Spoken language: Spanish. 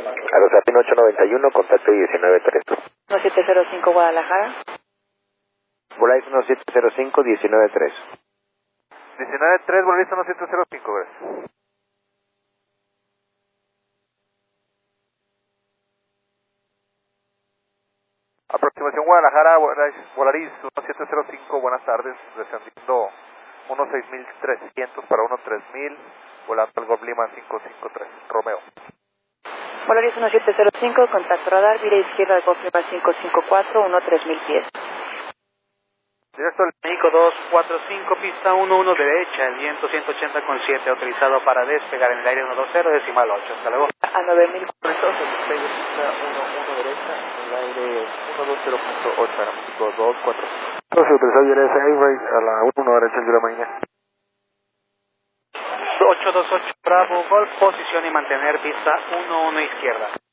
Aerosapin 891, contacto 193. 1705 Guadalajara. Volaris 1705, 193. 193, Volaris 1705, gracias. Aproximación Guadalajara, Volaris 1705, buenas tardes, descendiendo 16300 para 13000, volando al Golf Lima 553, Romeo. Volaris 1705, contacto radar, vía izquierda de Golf Lima 554, 3000 pies. Directo al México 245, pista 11 derecha, el viento 180,7, autorizado para despegar en el aire 120, decimal 8, hasta luego. A 9000. Entonces, despegue pista 11 derecha, en el aire 120.8, aeroméxico 245. Entonces, autorizado ULS Airways a la 1 derecha de la mañana. 828 Bravo, Golf, posición y mantener pista 11 izquierda.